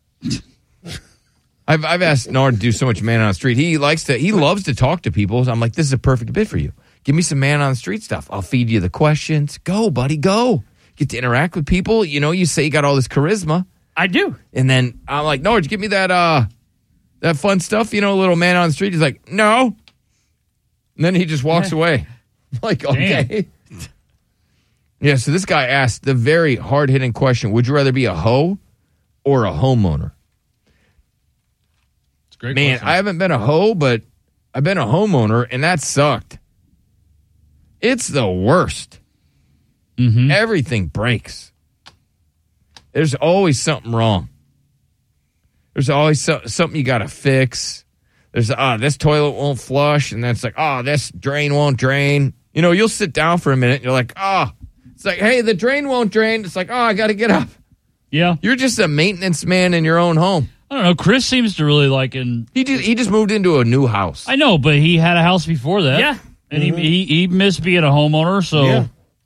I've I've asked Nard to do so much man on the street. He likes to he loves to talk to people. So I'm like, this is a perfect bit for you. Give me some man on the street stuff. I'll feed you the questions. Go, buddy, go. Get to interact with people. You know, you say you got all this charisma. I do. And then I'm like, Nard, give me that uh that fun stuff, you know, a little man on the street. He's like, no. And then he just walks Yeah. away. Like, okay. Yeah, so this guy asked the very hard-hitting question, would you rather be a hoe or a homeowner? It's a great Man, question. I haven't been a hoe, but I've been a homeowner, and that sucked. It's the worst. Mm-hmm. Everything breaks. There's always something wrong. There's always so, something you got to fix. There's, ah, this toilet won't flush, and then it's like, oh, this drain won't drain. You know, you'll sit down for a minute, and you're like, oh. It's like, hey, the drain won't drain. It's like, oh, I got to get up. Yeah. You're just a maintenance man in your own home. I don't know. Chris seems to really like in. He just, he just moved into a new house. I know, but he had a house before that. Yeah. And Mm-hmm. he, he he missed being a homeowner, so. Yeah.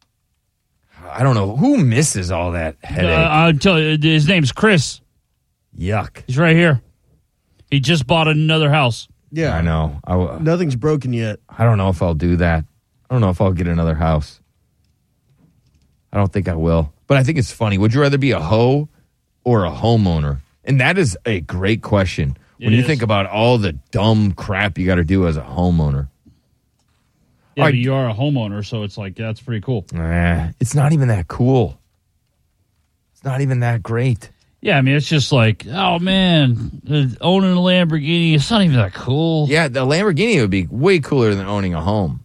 I don't know. Who misses all that Uh, headache? I'll tell you, his name's Chris. Yuck. He's right here. He just bought another house. Yeah. I know. I, w- Nothing's broken yet. I don't know if I'll do that. I don't know if I'll get another house. I don't think I will. But I think it's funny. Would you rather be a hoe or a homeowner? And that is a great question. When It you is. think about all the dumb crap you got to do as a homeowner. Yeah, All but right. you are a homeowner, so it's like, that's pretty cool. Eh, it's not even that cool. It's not even that great. Yeah, I mean, it's just like, oh, man, uh, owning a Lamborghini, it's not even that cool. Yeah, the Lamborghini would be way cooler than owning a home.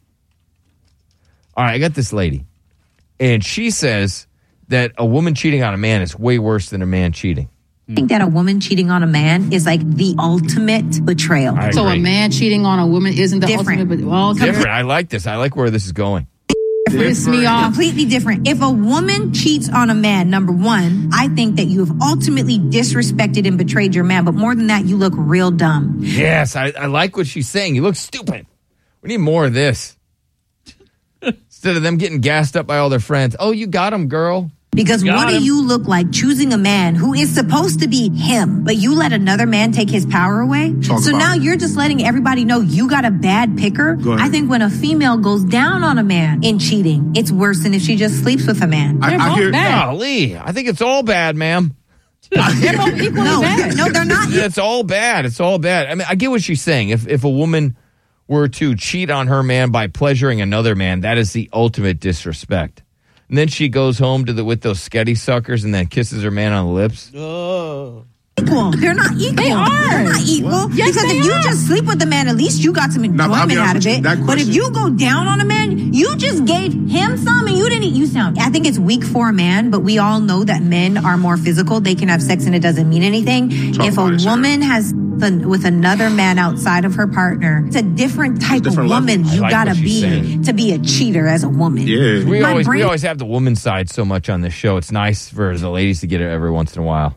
All right, I got this lady. And she says that a woman cheating on a man is way worse than a man cheating. I think that a woman cheating on a man is like the ultimate betrayal. I So a agree. man cheating on a woman isn't the Different. ultimate, but well, Different. I like this. I like where this is going. piss me off. Completely different. If a woman cheats on a man, number one, I think that you have ultimately disrespected and betrayed your man. But more than that, you look real dumb. Yes, I, I like what she's saying. You look stupid. We need more of this. Instead of them getting gassed up by all their friends. Oh, you got him, girl. Because Got what do him. you look like choosing a man who is supposed to be him, but you let another man take his power away? Talk so about now it. you're just letting everybody know you got a bad picker? Go ahead. I think when a female goes down on a man in cheating, it's worse than if she just sleeps with a man. I, I hear Golly, I think it's all bad, ma'am. They're both equally no, bad. No, they're not. It's all bad. It's all bad. I mean, I get what she's saying. If if a woman were to cheat on her man by pleasuring another man, that is the ultimate disrespect. And then she goes home to the with those sketty suckers and then kisses her man on the lips. Oh. Equal. They're not equal. They are. They're not equal. Yes, because they if you are. just sleep with the man, at least you got some Now, I'll enjoyment be out honest of with it. you, that But if question- you go down on a man, you just gave him some and you didn't. You sound. I think it's weak for a man, but we all know that men are more physical. They can have sex and it doesn't mean anything. Talk if about a it, Sarah. woman has fun with another man outside of her partner, it's a different type different of woman levels. you I like gotta what she's be saying. to be a cheater as a woman. Yeah. We My always we brain- always have the woman's side so much on this show. It's nice for the ladies to get it every once in a while.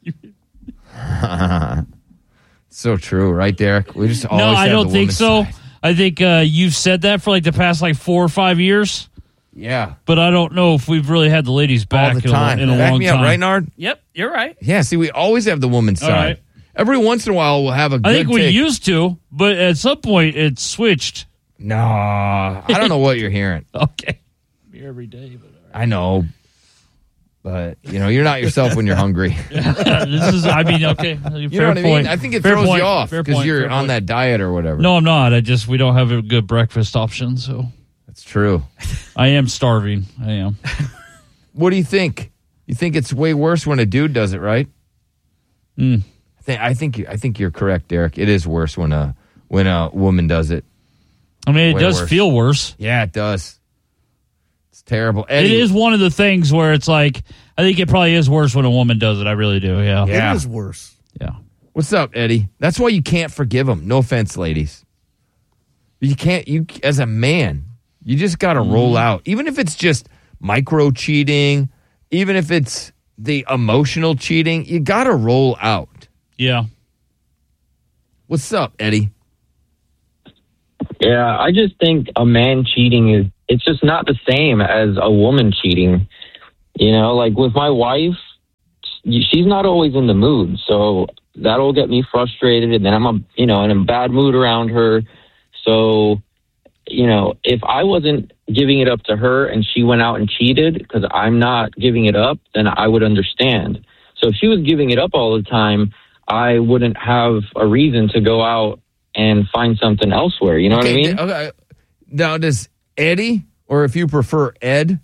So true, right, Derek? We just always No, I have don't the think woman's so. side. I think uh, you've said that for like the past like four or five years, Yeah, but I don't know if we've really had the ladies back all the in a- time. in a, Back long me time. up, right, Nard? Yep, you're right. Yeah. See, we always have the woman's All side. right. Every once in a while, we'll have a. Good I think we take. used to, but at some point it switched. Nah, I don't know what you're hearing. Okay, me every day, but I know, but you know, you're not yourself when you're hungry. this is. I mean, okay, fair You know what I point. mean? I think it Fair throws point. you off Fair because point. you're Fair on point. that diet or whatever. No, I'm not. I just we don't have a good breakfast option, so That's true. I am starving. I am. What do you think? You think it's way worse when a dude does it, right? Mm. I think I think you, I think you're correct, Derek. It is worse when a when a woman does it. I mean, it Way does worse. feel worse. Yeah, it does. It's terrible. Eddie, It is one of the things where it's like I think it probably is worse when a woman does it. I really do. Yeah. Yeah. It is worse. Yeah. What's up, Eddie? That's why you can't forgive him. No offense, ladies. You can't. You as a man, you just got to Mm-hmm. roll out. Even if it's just micro cheating, even if it's the emotional cheating, you got to roll out. Yeah. What's up, Eddie? Yeah, I just think a man cheating is, it's just not the same as a woman cheating. You know, like with my wife, she's not always in the mood. So that'll get me frustrated. And then I'm, a, you know, in a bad mood around her. So, you know, if I wasn't giving it up to her and she went out and cheated because I'm not giving it up, then I would understand. So if she was giving it up all the time, I wouldn't have a reason to go out and find something elsewhere. You know okay, what I mean? Okay. Now, does Eddie, or if you prefer Ed,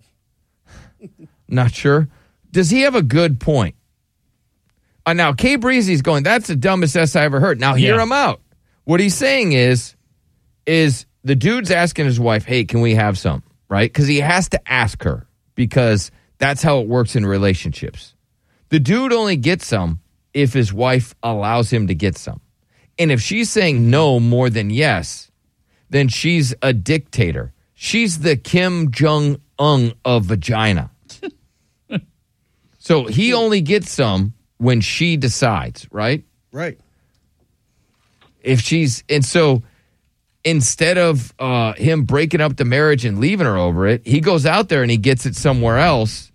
not sure, does he have a good point? Uh, now, K Breezy's going, that's the dumbest S I ever heard. Now, hear Yeah. him out. What he's saying is, is the dude's asking his wife, hey, can we have some? Right? Because he has to ask her, because that's how it works in relationships. The dude only gets some if his wife allows him to get some. And if she's saying no more than yes, then she's a dictator. She's the Kim Jong-un of vagina. So he only gets some when she decides, right? Right. If she's, and so instead of uh, him breaking up the marriage and leaving her over it, he goes out there and he gets it somewhere else.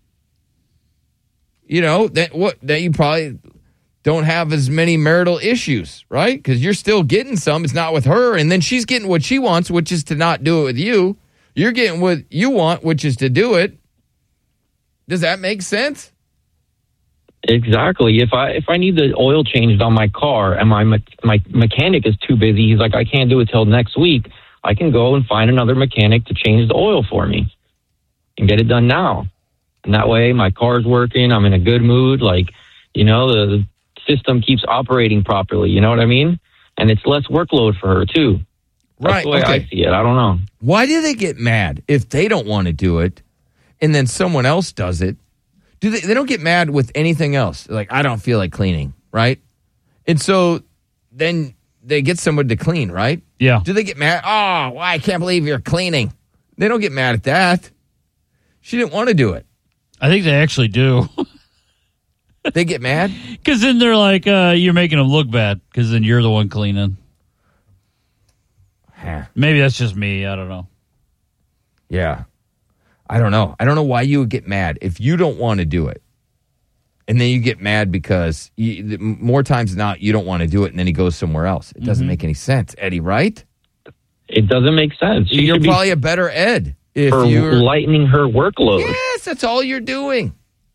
You know, that what that you probably don't have as many marital issues, right? Because you're still getting some. It's not with her. And then she's getting what she wants, which is to not do it with you. You're getting what you want, which is to do it. Does that make sense? Exactly. If I if I need the oil changed on my car and my me- my mechanic is too busy, he's like, I can't do it till next week, I can go and find another mechanic to change the oil for me and get it done now. And that way my car's working, I'm in a good mood, like, you know, the system keeps operating properly, you know what I mean? And it's less workload for her too. That's Right, the way okay. I see it. I don't know. Why do they get mad if they don't want to do it and then someone else does it? Do they, they don't get mad with anything else. They're like, I don't feel like cleaning, right? And so then they get someone to clean, right? Yeah. Do they get mad? Oh, well, I can't believe you're cleaning. They don't get mad at that. She didn't want to do it. I think they actually do. They get mad? Because then they're like, uh, you're making them look bad because then you're the one cleaning. Huh. Maybe that's just me. I don't know. Yeah. I don't know. I don't know why you would get mad if you don't want to do it. And then you get mad because you, more times than not, you don't want to do it, and then he goes somewhere else. It doesn't Mhm. make any sense, Eddie, right? It doesn't make sense. She You're should be probably a better Ed if for you're lightening her workload. Yes, that's all you're doing.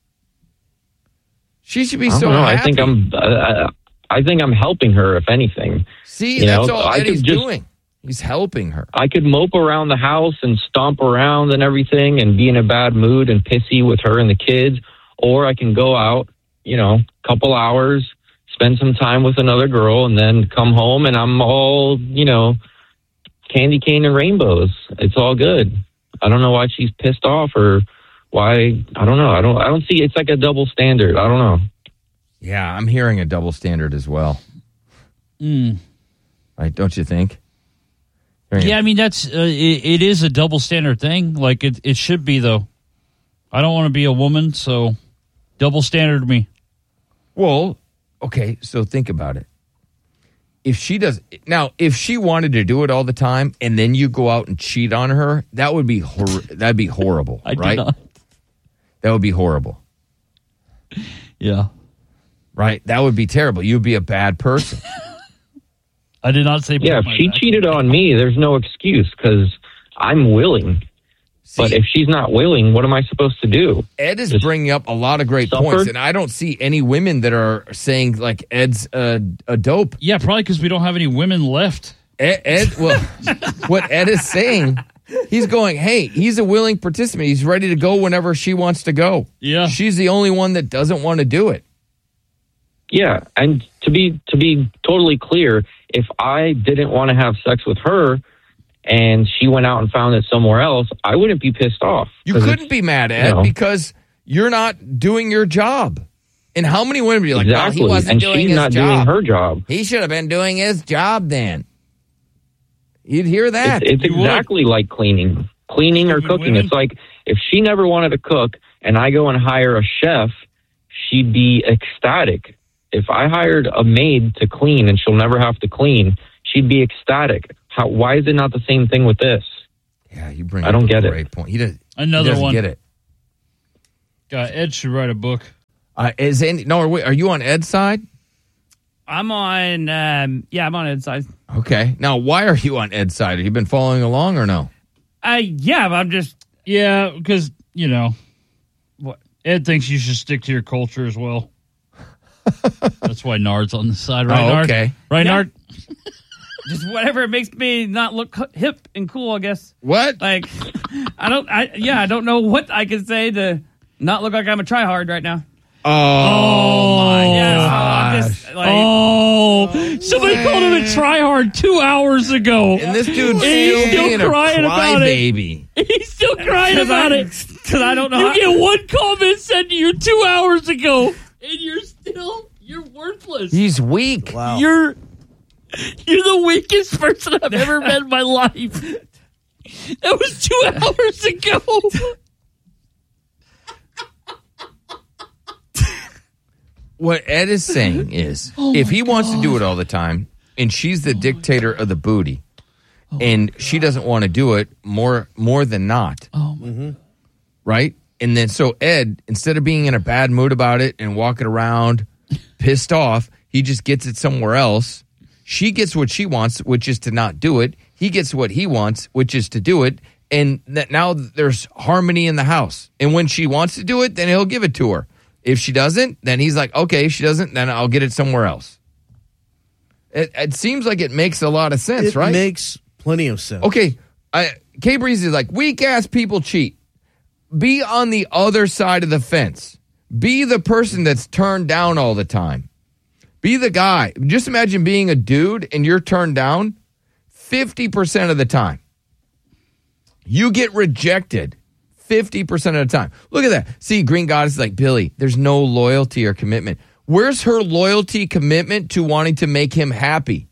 She should be I don't so know. happy. I think I'm. Uh, I think I'm helping her. If anything, See, You that's know, all I Eddie's could just- doing. He's helping her. I could mope around the house and stomp around and everything, and be in a bad mood and pissy with her and the kids, or I can go out, you know, a couple hours, spend some time with another girl, and then come home and I'm all, you know, candy cane and rainbows. It's all good. I don't know why she's pissed off or why. I don't know. I don't. I don't see. It's like a double standard. I don't know. Yeah, I'm hearing a double standard as well. Mm. Right? Don't you think? Hearing Yeah, a- I mean, that's uh, it, it is a double standard thing. Like, it, it should be, though. I don't want to be a woman, so double standard me. Well, okay, so think about it. If she does now, if she wanted to do it all the time, and then you go out and cheat on her, that would be hor- that'd be horrible, I do right? not. That would be horrible, Yeah. right? That would be terrible. You'd be a bad person. I did not say. Yeah, if she cheated on me, there's no excuse because I'm willing. But if she's not willing, what am I supposed to do? Ed is bringing up a lot of great suffer? points, and I don't see any women that are saying like Ed's a, a dope. Yeah, probably because we don't have any women left. Ed, Ed well, what Ed is saying, he's going, hey, he's a willing participant. He's ready to go whenever she wants to go. Yeah. She's the only one that doesn't want to do it. Yeah, and to be to be totally clear, if I didn't want to have sex with her and she went out and found it somewhere else, I wouldn't be pissed off. You 'Cause couldn't it's- be mad, Ed, you know, because you're not doing your job. And how many women are you like, exactly, well, he wasn't and doing she's his not job. doing her job. He should have been doing his job then. You'd hear that. It's, it's exactly like cleaning, cleaning or cooking. women. It's like if she never wanted to cook and I go and hire a chef, she'd be ecstatic. If I hired a maid to clean and she'll never have to clean, she'd be ecstatic. How? Why is it not the same thing with this? Yeah, you bring. I don't up get a it. great point. He, does, Another he doesn't one. get it. God, Ed should write a book. Uh, is any, no? Are, we, are you on Ed's side? I'm on. Um, yeah, I'm on Ed's side. Okay. Now, why are you on Ed's side? Have you been following along or no? Uh, yeah, but I'm just. Yeah, because you know, what Ed thinks you should stick to your culture as well. That's why Nard's on the side, right? Oh, Nard? okay. Right, Yeah. Nard? Just whatever makes me not look hip and cool, I guess. What? Like, I don't. I yeah, I don't know what I can say to not look like I'm a tryhard right now. Oh, my Yeah, so I'm gosh. just, like, Oh, somebody called him a tryhard two hours ago. And this dude's He's still, still being crying a about it. crybaby. He's still crying 'Cause about I- it. Because I don't know. You how- get one comment sent to you two hours ago, and you're still you're worthless. He's weak. Wow. You're you're the weakest person I've ever met in my life. That was two hours ago. What Ed is saying is, Oh if my he wants to God. do it all the time, and she's the dictator of the booty, and she doesn't want to do it more more than not, Oh my right? And then so Ed, instead of being in a bad mood about it and walking around pissed off, he just gets it somewhere else. She gets what she wants, which is to not do it. He gets what he wants, which is to do it. And that now there's harmony in the house. And when she wants to do it, then he'll give it to her. If she doesn't, then he's like, okay, if she doesn't, then I'll get it somewhere else. It, it seems like it makes a lot of sense, It right? makes plenty of sense. Okay, I, K Breeze is like, weak ass people cheat. Be on the other side of the fence. Be the person that's turned down all the time. Be the guy. Just imagine being a dude and you're turned down fifty percent of the time. You get rejected fifty percent of the time. Look at that. See, Green Goddess is like, Billy, there's no loyalty or commitment. Where's her loyalty, commitment to wanting to make him happy?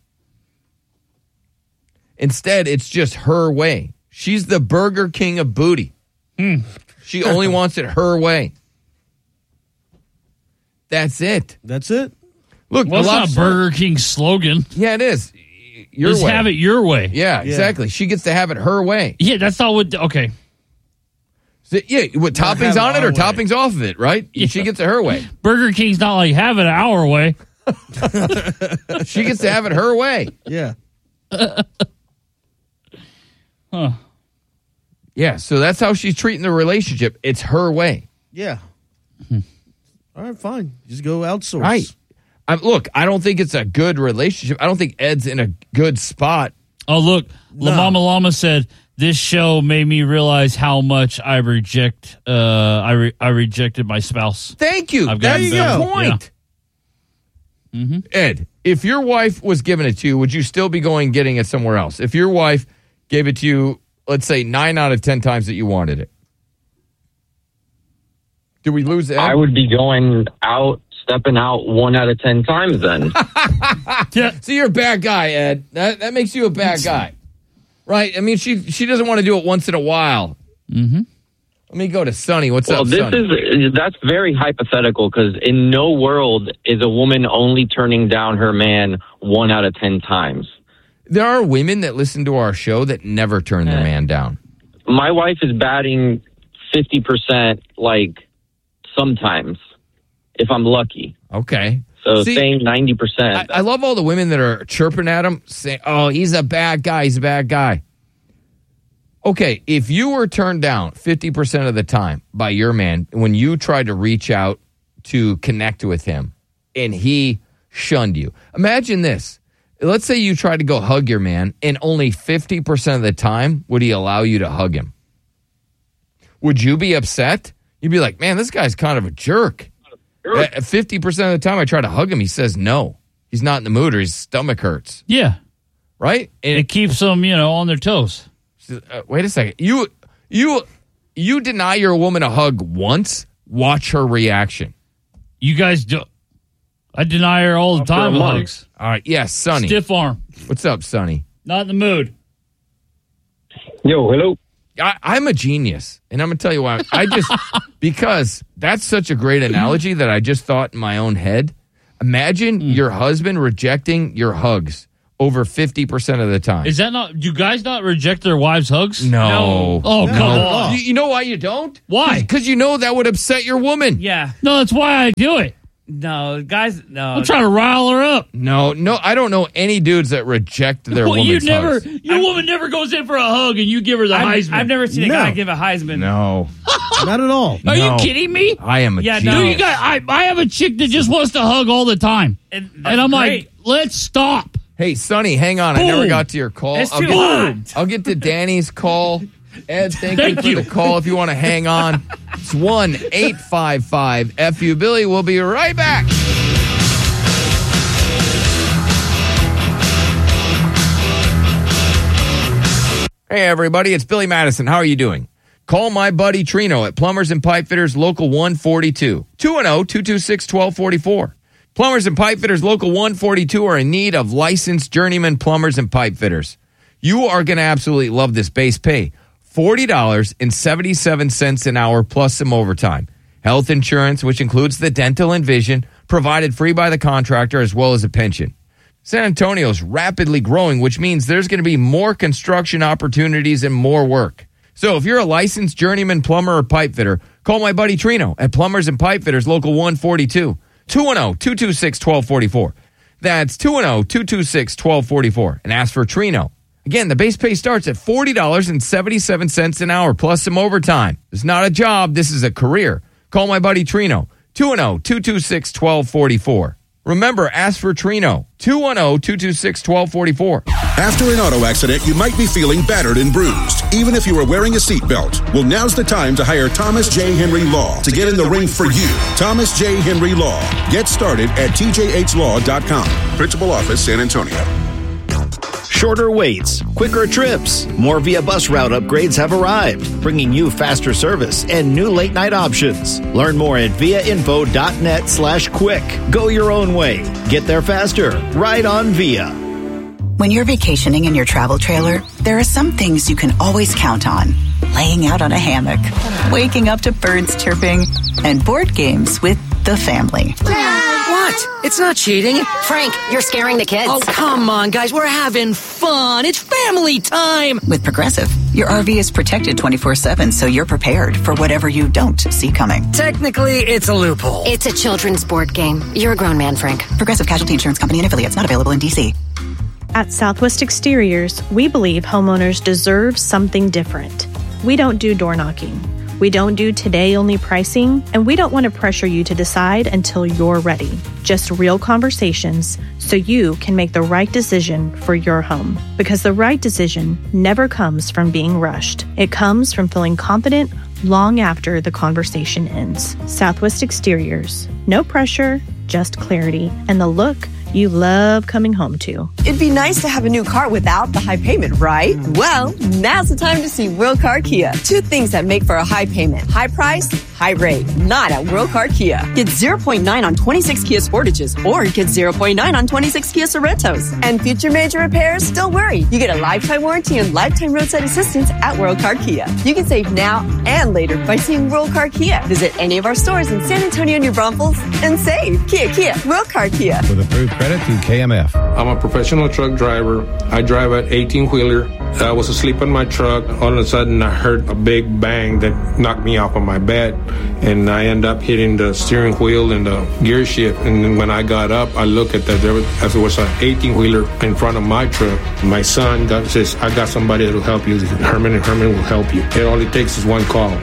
Instead, it's just her way. She's the Burger King of booty. Hmm. She only wants it her way. That's it. That's it. Look, Well, a it's lot not of- Burger King's slogan. Yeah, it is. Your Just way. have it your way. Yeah, exactly. She gets to have it her way. Yeah, that's all. What, okay. So, yeah, with Not toppings have on it it or our way. toppings off of it, right? Yeah. She gets it her way. Burger King's not like have it our way. She gets to have it her way. Yeah. Huh. Yeah, so that's how she's treating the relationship. It's her way. Yeah. All right, fine. Just go outsource. Right. I, look, I don't think it's a good relationship. I don't think Ed's in a good spot. Oh, look. La No. Mama Llama said, this show made me realize how much I reject, uh, I, re- I rejected my spouse. Thank you. I've That's gotten the better. point. Mm-hmm. Ed, if your wife was giving it to you, would you still be going getting it somewhere else? If your wife gave it to you, let's say nine out of ten times that you wanted it. Did we lose Ed? I would be going out, stepping out one out of ten times then. Yeah. So you're a bad guy, Ed. That that makes you a bad guy. Right? I mean, she she doesn't want to do it once in a while. Mm-hmm. Let me go to Sonny. What's Well, up, this Sonny? is that's very hypothetical because in no world is a woman only turning down her man one out of ten times. There are women that listen to our show that never turn their man down. My wife is batting fifty percent, like sometimes, if I'm lucky. Okay. So See, saying ninety percent. I, I love all the women that are chirping at him, saying, "Oh, he's a bad guy. He's a bad guy." Okay, if you were turned down fifty percent of the time by your man when you tried to reach out to connect with him and he shunned you, imagine this. Let's say you tried to go hug your man and only fifty percent of the time would he allow you to hug him. Would you be upset? You'd be like, man, this guy's kind of a jerk. At fifty percent of the time I try to hug him, he says no. He's not in the mood or his stomach hurts. Yeah. Right? And It keeps them, you know, on their toes. Uh, wait a second. You you you deny your woman a hug once, watch her reaction. You guys do. I deny her all the After time. a month. Hugs. All right. Yes, Sonny. Stiff arm. What's up, Sonny? Not in the mood. Yo, hello. I, I'm a genius, and I'm gonna tell you why. I just because that's such a great analogy that I just thought in my own head. Imagine Mm. your husband rejecting your hugs over fifty percent of the time. Is that not, do guys not reject their wives' hugs? No. No. Oh, No. come on. You, you know why you don't? Why? Because you know that would upset your woman. Yeah. No, that's why I do it. No, guys, no. I'm trying to rile her up. No, no, I don't know any dudes that reject their Well, you woman's never, hugs. your woman never goes in for a hug and you give her the I've, Heisman. I've never seen No. a guy give a Heisman. No. Not at all. Are No. you kidding me? I am a Yeah, genius. no. No, you got. I, I have a chick that just wants to hug all the time, And, and I'm great. like, let's stop. Hey, Sonny, hang on. I never Boom. got to your call. It's I'll too get, hot. I'll get to Danny's call. Ed, thank, Thank you for you. the call. If you want to hang on, it's one eight five five F U Billy. We'll be right back. Hey, everybody, it's Billy Madison. How are you doing? Call my buddy Trino at Plumbers and Pipe Fitters Local one forty-two. two one zero, two two six, one two four four. Plumbers and Pipe Fitters Local one forty-two are in need of licensed journeyman plumbers and pipe fitters. You are going to absolutely love this base pay. forty dollars and seventy-seven cents an hour plus some overtime. Health insurance, which includes the dental and vision, provided free by the contractor as well as a pension. San Antonio is rapidly growing, which means there's going to be more construction opportunities and more work. So if you're a licensed journeyman plumber or pipe fitter, call my buddy Trino at Plumbers and Pipe Fitters Local one forty-two. two one zero, two two six, one two four four. That's two one zero, two two six, one two four four. And ask for Trino. Again, the base pay starts at forty dollars and seventy-seven cents an hour plus some overtime. It's not a job. This is a career. Call my buddy Trino. two one zero, two two six, one two four four. Remember, ask for Trino. two one zero, two two six, one two four four. After an auto accident, you might be feeling battered and bruised, even if you are wearing a seatbelt. Well, now's the time to hire Thomas J. Henry Law to get in the ring for you. Thomas J. Henry Law. Get started at T J H law dot com. Principal Office, San Antonio. Shorter waits, quicker trips, more Via bus route upgrades have arrived, bringing you faster service and new late night options. Learn more at viainfo.net slash quick. Go your own way. Get there faster. Ride on Via. When you're vacationing in your travel trailer, there are some things you can always count on. Laying out on a hammock, waking up to birds chirping, and board games with the family. What? It's not cheating. Frank, you're scaring the kids. Oh, come on, guys. We're having fun. It's family time. With Progressive, your R V is protected twenty-four seven, so you're prepared for whatever you don't see coming. Technically, it's a loophole. It's a children's board game. You're a grown man, Frank. Progressive Casualty Insurance Company and affiliates, not available in D C. At Southwest Exteriors, we believe homeowners deserve something different. We don't do door knocking. We don't do today-only pricing, and we don't want to pressure you to decide until you're ready. Just real conversations so you can make the right decision for your home. Because the right decision never comes from being rushed. It comes from feeling confident long after the conversation ends. Southwest Exteriors. No pressure, just clarity, and the look you love coming home to. It'd be nice to have a new car without the high payment, right? Well, now's the time to see World Car Kia. Two things that make for a high payment. High price, high rate. Not at World Car Kia. Get zero point nine on twenty-six Kia Sportages or get zero point nine on twenty-six Kia Sorrentos. And future major repairs, don't worry. You get a lifetime warranty and lifetime roadside assistance at World Car Kia. You can save now and later by seeing World Car Kia. Visit any of our stores in San Antonio, New Braunfels and save. Kia, Kia, World Car Kia. With approved credit through K M F. I'm a professional truck driver. I drive an eighteen-wheeler. I was asleep in my truck. All of a sudden, I heard a big bang that knocked me off of my bed, and I end up hitting the steering wheel and the gear shift. And then when I got up, I look at that. There was, as it was an eighteen-wheeler in front of my truck. My son got, says, "I got somebody that will help you. Herman and Herman will help you." It all it takes is one call.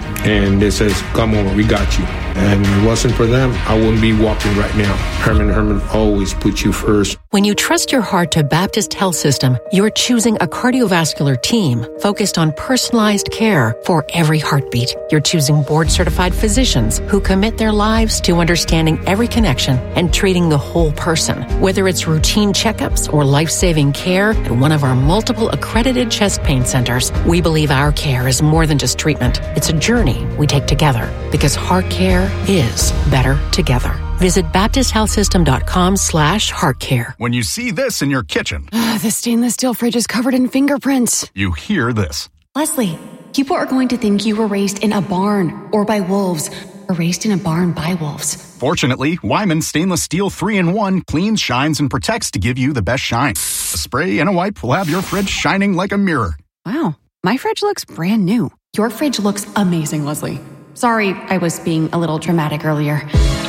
And it says, "Come over, we got you." And if it wasn't for them, I wouldn't be walking right now. Herman Herman always puts you first. When you trust your heart to Baptist Health System, you're choosing a cardiovascular team focused on personalized care for every heartbeat. You're choosing board-certified physicians who commit their lives to understanding every connection and treating the whole person. Whether it's routine checkups or life-saving care at one of our multiple accredited chest pain centers, we believe our care is more than just treatment. It's a journey we take together because heart care is better together. Visit Baptist Health System dot com slash heart care. When you see this in your kitchen, The stainless steel fridge is covered in fingerprints. you hear this. Leslie, people are going to think you were raised in a barn or by wolves. or raised in a barn by wolves. Fortunately, Wyman Stainless Steel three in one cleans, shines, and protects to give you the best shine. A spray and a wipe will have your fridge shining like a mirror. Wow, my fridge looks brand new. Your fridge looks amazing, Leslie. Sorry, I was being a little dramatic earlier.